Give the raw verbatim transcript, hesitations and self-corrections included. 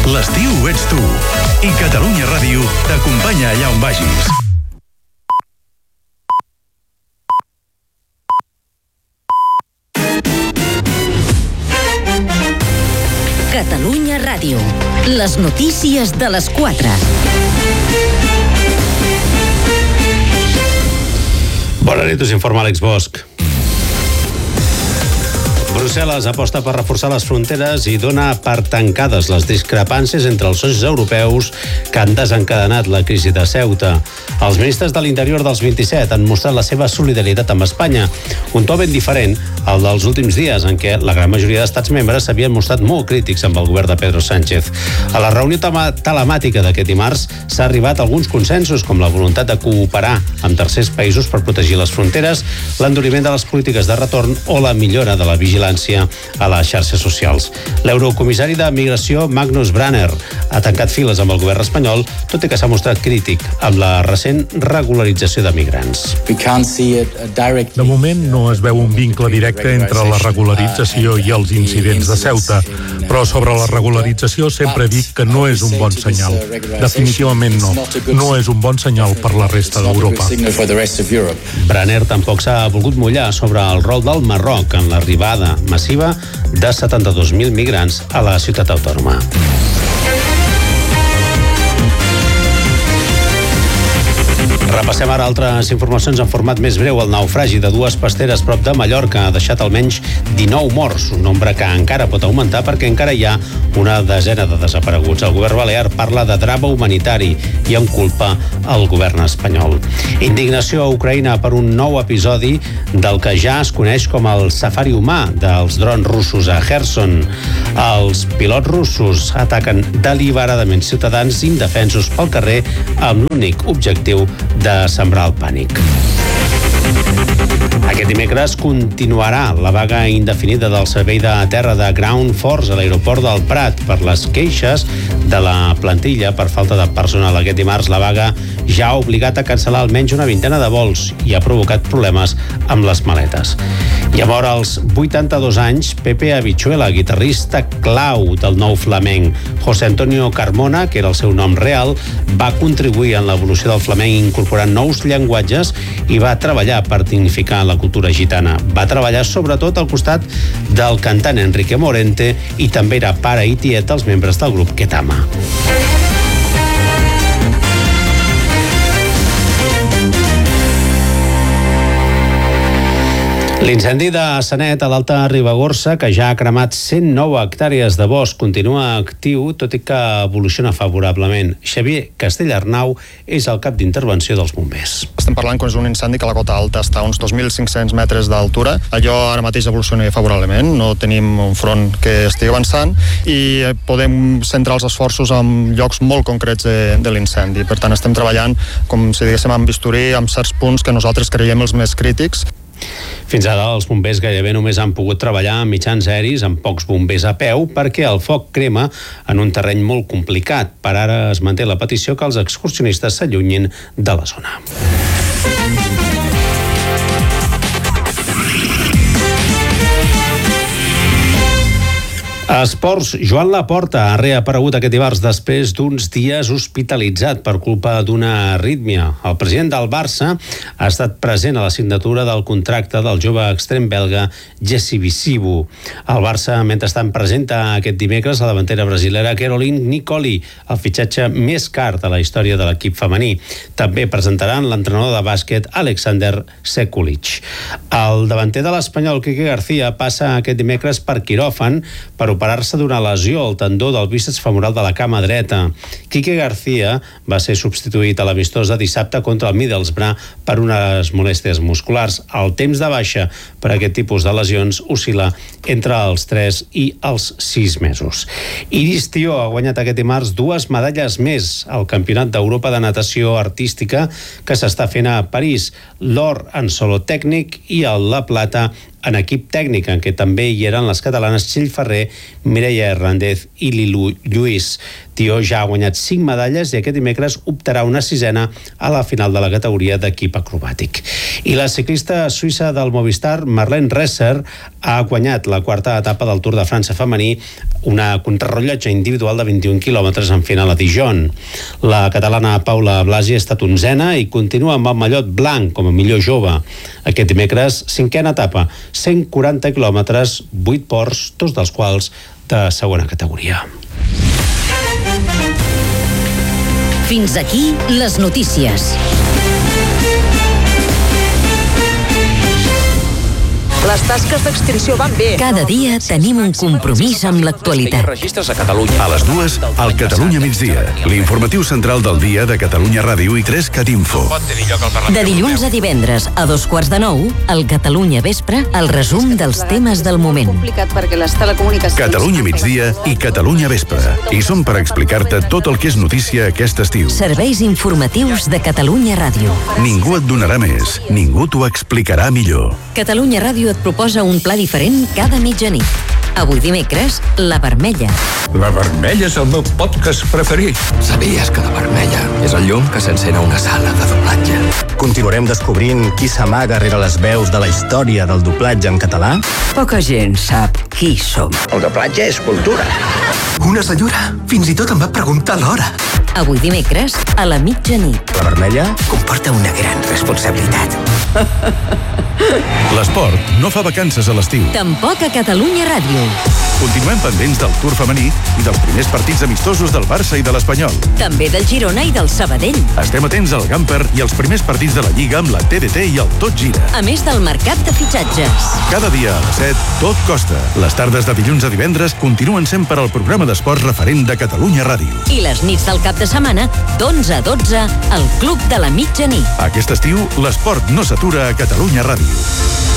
L'estiu ets tu. I Catalunya Ràdio t'acompanya allà on vagis. Catalunya Ràdio. Les notícies de les quatre. Bona nit, us informa Àlex Bosch. Brussel·les aposta per reforçar les fronteres i dona per tancades les discrepàncies entre els socis europeus que han desencadenat la crisi de Ceuta. Els ministres de l'Interior dels vint-i-set han mostrat la seva solidaritat amb Espanya, un to ben diferent al dels últims dies, en què la gran majoria d'estats membres s'havien mostrat molt crítics amb el govern de Pedro Sánchez. A la reunió telemàtica d'aquest dimarts s'ha arribat a alguns consensos, com la voluntat de cooperar amb tercers països per protegir les fronteres, l'enduriment de les polítiques de retorn o la millora de la vigilància a les xarxes socials. L'eurocomissari de Migració, Magnus Brunner, ha tancat files amb el govern espanyol, tot i que s'ha mostrat crític amb la recent regularització de migrants. De moment no es veu un vincle directe entre la regularització i els incidents de Ceuta, però sobre la regularització sempre dic que no és un bon senyal. Definitivament no. No és un bon senyal per la resta d'Europa. Brunner tampoc s'ha volgut mullar sobre el rol del Marroc en l'arribada massiva de setanta-dos mil migrants a la ciutat autònoma. Repassem ara altres informacions en format més breu. El naufragi de dues pasteres prop de Mallorca ha deixat almenys dinou morts, un nombre que encara pot augmentar perquè encara hi ha una desena de desapareguts. El govern balear parla de drama humanitari i en culpa al govern espanyol. Indignació a Ucraïna per un nou episodi del que ja es coneix com el safari humà dels drons russos a Kherson. Els pilots russos ataquen deliberadament ciutadans indefensos pel carrer amb l'únic objectiu de sembrar el pànic. Aquest dimecres continuarà la vaga indefinida del servei de terra de Ground Force a l'aeroport del Prat per les queixes de la plantilla per falta de personal. Aquest dimarts la vaga ja ha obligat a cancel·lar almenys una vintena de vols i ha provocat problemes amb les maletes. I a vora als vuitanta-dos anys, Pepe Habichuela, guitarrista clau del nou flamenc. José Antonio Carmona, que era el seu nom real, va contribuir en l'evolució del flamenc incorporant nous llenguatges i va treballar per dignificar la cultura gitana. Va treballar sobretot al costat del cantant Enrique Morente i també era pare i tiet dels membres del grup Ketama. L'incendi de Sanet a l'Alta Ribagorça, que ja ha cremat cent nou hectàrees de bosc, continua actiu, tot i que evoluciona favorablement. Xavier Castellarnau és el cap d'intervenció dels bombers. Estem parlant que és un incendi que a la cota alta està a uns dos mil cinc-cents metres d'altura. Allò ara mateix evoluciona favorablement, no tenim un front que estigui avançant i podem centrar els esforços en llocs molt concrets de, de l'incendi. Per tant, estem treballant, com si diguéssim, amb bisturí, amb certs punts que nosaltres creiem els més crítics. Fins ara els bombers gairebé només han pogut treballar amb mitjans aeris, amb pocs bombers a peu, perquè el foc crema en un terreny molt complicat. Per ara es manté la petició que els excursionistes s'allunyin de la zona. Esports, Joan Laporta ha reaparegut aquest dimarts després d'uns dies hospitalitzat per culpa d'una arrítmia. El president del Barça ha estat present a la signatura del contracte del jove extrem belga Jesse Visibu. El Barça, mentrestant, presenta aquest dimecres la davantera brasilera Caroline Nicoli, el fitxatge més car de la història de l'equip femení. També presentaran l'entrenador de bàsquet Alexander Sekulic. El davanter de l'Espanyol Quique García passa aquest dimecres per quiròfan per operar-se d'una lesió al tendó del bíceps femoral de la cama dreta. Quique García va ser substituït a l'amistós de dissabte contra el Middlesbrough per unes molèsties musculars. El temps de baixa per a aquest tipus de lesions oscil·la entre els tres i els sis mesos. Iris Tió ha guanyat aquest dimarts dues medalles més al Campionat d'Europa de Natació Artística que s'està fent a París, l'or en solo tècnic i el la plata en equip tècnic, en què també hi eren les catalanes Txell Ferrer, Mireia Hernández i Lilu Lluís. Tió ja ha guanyat cinc medalles i aquest dimecres optarà una sisena a la final de la categoria d'equip acrobàtic. I la ciclista suïssa del Movistar, Marlene Reusser, ha guanyat la quarta etapa del Tour de França femení, una contrarrellotge individual de vint-i-un quilòmetres en final a Dijon. La catalana Paula Blasi ha estat onzena i continua amb el mallot blanc com a millor jove. Aquest dimecres, cinquena etapa, cent quaranta quilòmetres, vuit ports, dos dels quals de segona categoria. Fins aquí les notícies. Les tasques d'extinció van bé. Cada dia tenim un compromís amb l'actualitat. Registres a Catalunya. A les dues, al Catalunya migdia. L'informatiu central del dia de Catalunya Ràdio i tres Cat Info. De dilluns a divendres a dos quarts de nou, al Catalunya Vespre, el resum dels temes del moment. Complicat perquè les telecomunicacions... Catalunya migdia i Catalunya Vespre. I som per explicar-te tot el que és notícia aquest estiu. Serveis informatius de Catalunya Ràdio. Ningú et donarà més, ningú t'ho explicarà millor. Catalunya Ràdio et proposa un pla diferent cada mitjanit. Avui dimecres, La Vermella. La Vermella és el meu podcast preferit. Sabies que La Vermella és el llum que s'encén a una sala de doblatge? Continuarem descobrint qui s'amaga rere les veus de la història del doblatge en català? Poca gent sap qui som. El doblatge és cultura. Una senyora fins i tot em va preguntar l'hora. Avui dimecres, a la mitjanit. La Vermella comporta una gran responsabilitat. L'esport no fa vacances a l'estiu. Tampoc a Catalunya Ràdio. Continuem pendents del Tour femení i dels primers partits amistosos del Barça i de l'Espanyol. També del Girona i del Sabadell. Estem atents al Gamper i als primers partits de la Lliga amb la T D T i el Tot Gira. A més del mercat de fitxatges. Cada dia a les set, tot costa. Les tardes de dilluns a divendres continuen sent per al programa d'esports referent de Catalunya Ràdio. I les nits del cap de setmana, d'onze a dotze, al Club de la Mitjanit. Aquest estiu, l'esport no s'atura a Catalunya Ràdio.